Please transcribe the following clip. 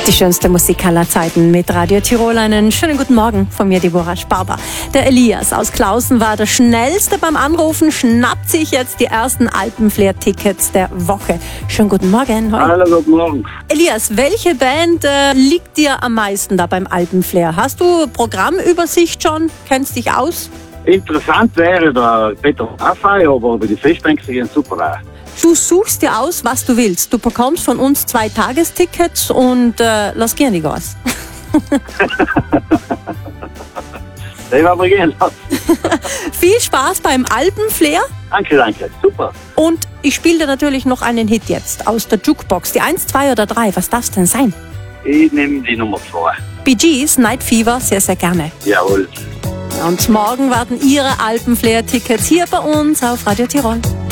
Die schönste Musik aller Zeiten mit Radio Tirol. Einen schönen guten Morgen von mir, Deborah Sparber. Der Elias aus Klausen war der Schnellste beim Anrufen, schnappt sich jetzt die ersten Alpenflair-Tickets der Woche. Schönen guten Morgen. Hoi. Hallo, guten Morgen. Elias, welche Band liegt dir am meisten da beim Alpenflair? Hast du Programmübersicht schon? Kennst dich aus? Interessant wäre der Peter Maffay, aber über die Festbank gehen super auch. Du suchst dir aus, was du willst. Du bekommst von uns 2 Tagestickets und lass gerne Gas. Den werden wir gehen lassen. Viel Spaß beim Alpenflair. Danke, super. Und ich spiele dir natürlich noch einen Hit jetzt aus der Jukebox. Die 1, 2 oder 3, was darf es denn sein? Ich nehme die Nummer 2. Bee Gees, Night Fever, sehr, sehr gerne. Jawohl. Und morgen warten Ihre Alpenflair-Tickets hier bei uns auf Radio Tirol.